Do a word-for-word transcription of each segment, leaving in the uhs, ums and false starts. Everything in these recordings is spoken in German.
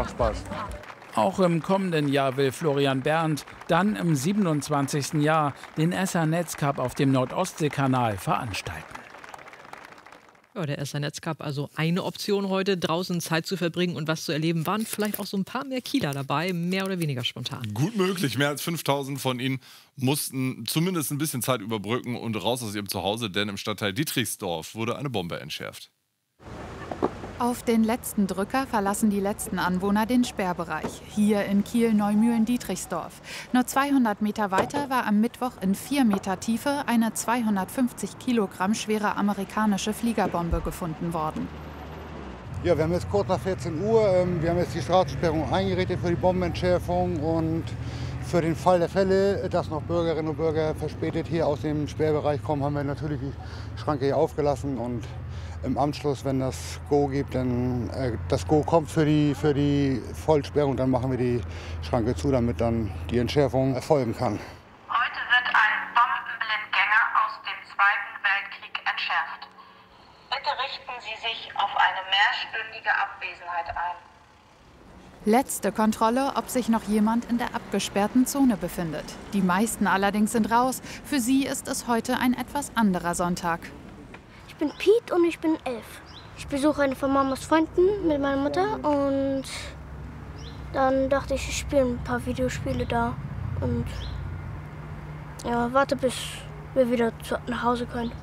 macht Spaß. Auch im kommenden Jahr will Florian Berndt dann im siebenundzwanzigsten Jahr den Esser Netzcup auf dem Nordostseekanal veranstalten. Ja, der Esser Netzcup, also eine Option heute, draußen Zeit zu verbringen und was zu erleben. Waren vielleicht auch so ein paar mehr Kieler dabei, mehr oder weniger spontan. Gut möglich, mehr als fünftausend von ihnen mussten zumindest ein bisschen Zeit überbrücken und raus aus ihrem Zuhause, denn im Stadtteil Dietrichsdorf wurde eine Bombe entschärft. Auf den letzten Drücker verlassen die letzten Anwohner den Sperrbereich, hier in Kiel-Neumühlen-Dietrichsdorf. Nur zweihundert Meter weiter war am Mittwoch in vier Meter Tiefe eine zweihundertfünfzig Kilogramm schwere amerikanische Fliegerbombe gefunden worden. Ja, wir haben jetzt kurz nach vierzehn Uhr, ähm, wir haben jetzt die Straßensperrung eingerichtet für die Bombenentschärfung und für den Fall der Fälle, dass noch Bürgerinnen und Bürger verspätet hier aus dem Sperrbereich kommen, haben wir natürlich die Schranke hier aufgelassen und im Anschluss, wenn das Go gibt, dann äh, das Go kommt für die, für die Vollsperrung, dann machen wir die Schranke zu, damit dann die Entschärfung erfolgen kann. Heute wird ein Bombenblindgänger aus dem Zweiten Weltkrieg entschärft. Bitte richten Sie sich auf eine mehrstündige Abwesenheit ein. Letzte Kontrolle, ob sich noch jemand in der abgesperrten Zone befindet. Die meisten allerdings sind raus. Für sie ist es heute ein etwas anderer Sonntag. Ich bin Piet und ich bin elf. Ich besuche eine von Mamas Freunden mit meiner Mutter und dann dachte ich, ich spiele ein paar Videospiele da und ja, warte, bis wir wieder zu, nach Hause können.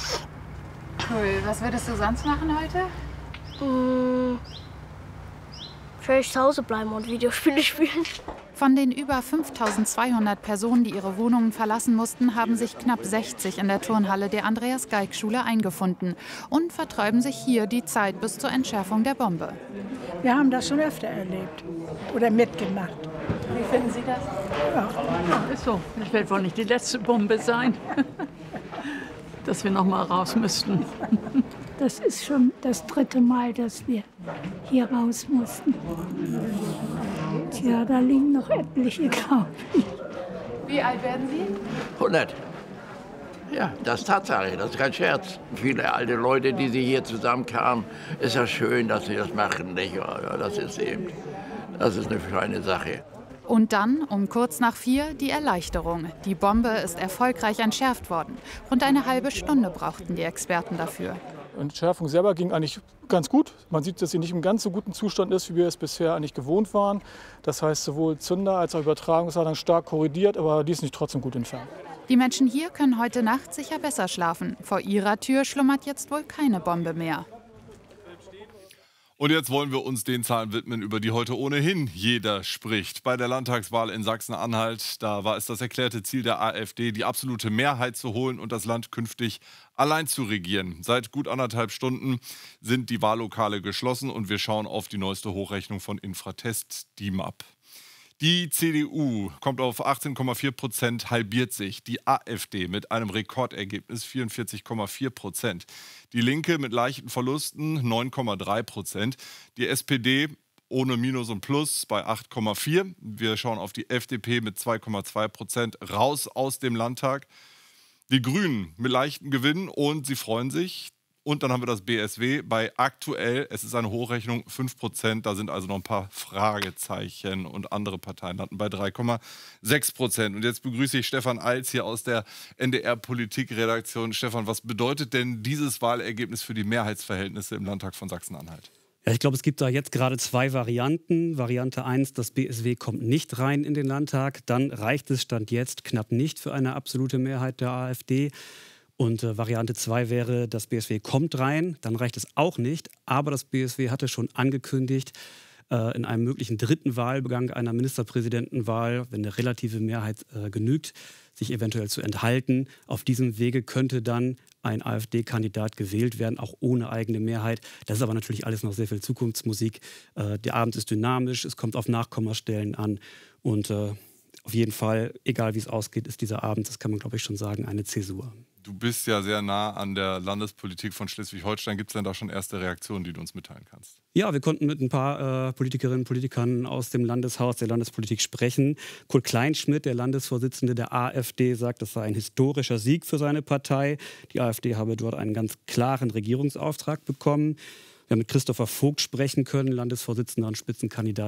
Cool. Was würdest du sonst machen heute? Hm, vielleicht zu Hause bleiben und Videospiele spielen. Von den über fünftausendzweihundert Personen, die ihre Wohnungen verlassen mussten, haben sich knapp sechzig in der Turnhalle der Andreas-Geig-Schule eingefunden und vertreiben sich hier die Zeit bis zur Entschärfung der Bombe. Wir haben das schon öfter erlebt oder mitgemacht. Wie finden Sie das? Ja, ja ist so. Es wird wohl nicht die letzte Bombe sein, dass wir noch mal raus müssten. Das ist schon das dritte Mal, dass wir hier raus mussten. Tja, da liegen noch etliche, glaube ich. Wie alt werden Sie? hundert. Ja, das ist Tatsache, das ist kein Scherz. Viele alte Leute, die sie hier zusammenkamen, ist ja schön, dass sie das machen. Nicht? Ja, das ist eben, das ist eine feine Sache. Und dann, um kurz nach vier, die Erleichterung. Die Bombe ist erfolgreich entschärft worden. Rund eine halbe Stunde brauchten die Experten dafür. Die Entschärfung selber ging eigentlich ganz gut. Man sieht, dass sie nicht im ganz so guten Zustand ist, wie wir es bisher eigentlich gewohnt waren. Das heißt, sowohl Zünder als auch Übertragungsladung stark korrodiert, aber die ist nicht trotzdem gut entfernt. Die Menschen hier können heute Nacht sicher besser schlafen. Vor ihrer Tür schlummert jetzt wohl keine Bombe mehr. Und jetzt wollen wir uns den Zahlen widmen, über die heute ohnehin jeder spricht. Bei der Landtagswahl in Sachsen-Anhalt, da war es das erklärte Ziel der AfD, die absolute Mehrheit zu holen und das Land künftig allein zu regieren. Seit gut anderthalb Stunden sind die Wahllokale geschlossen und wir schauen auf die neueste Hochrechnung von Infratest D I M A P. Die C D U kommt auf achtzehn Komma vier Prozent, halbiert sich. Die AfD mit einem Rekordergebnis vierundvierzig Komma vier Prozent. Die Linke mit leichten Verlusten neun Komma drei Prozent. Die S P D ohne Minus und Plus bei acht Komma vier. Wir schauen auf die F D P mit zwei Komma zwei Prozent raus aus dem Landtag. Die Grünen mit leichten Gewinnen und sie freuen sich. Und dann haben wir das B S W bei aktuell, es ist eine Hochrechnung, fünf Prozent. Da sind also noch ein paar Fragezeichen und andere Parteien landen bei drei Komma sechs Prozent. Und jetzt begrüße ich Stefan Alz hier aus der N D R-Politikredaktion. Stefan, was bedeutet denn dieses Wahlergebnis für die Mehrheitsverhältnisse im Landtag von Sachsen-Anhalt? Ja, ich glaube, es gibt da jetzt gerade zwei Varianten. Variante eins, das B S W kommt nicht rein in den Landtag. Dann reicht es Stand jetzt knapp nicht für eine absolute Mehrheit der AfD. Und äh, Variante zwei wäre, das B S W kommt rein, dann reicht es auch nicht. Aber das B S W hatte schon angekündigt, äh, in einem möglichen dritten Wahlgang einer Ministerpräsidentenwahl, wenn eine relative Mehrheit äh, genügt, sich eventuell zu enthalten. Auf diesem Wege könnte dann ein AfD-Kandidat gewählt werden, auch ohne eigene Mehrheit. Das ist aber natürlich alles noch sehr viel Zukunftsmusik. Äh, der Abend ist dynamisch, es kommt auf Nachkommastellen an. Und äh, auf jeden Fall, egal wie es ausgeht, ist dieser Abend, das kann man glaube ich schon sagen, eine Zäsur. Du bist ja sehr nah an der Landespolitik von Schleswig-Holstein. Gibt es denn da schon erste Reaktionen, die du uns mitteilen kannst? Ja, wir konnten mit ein paar äh, Politikerinnen und Politikern aus dem Landeshaus der Landespolitik sprechen. Kurt Kleinschmidt, der Landesvorsitzende der AfD, sagt, das sei ein historischer Sieg für seine Partei. Die AfD habe dort einen ganz klaren Regierungsauftrag bekommen. Wir haben mit Christopher Vogt sprechen können, Landesvorsitzender und Spitzenkandidat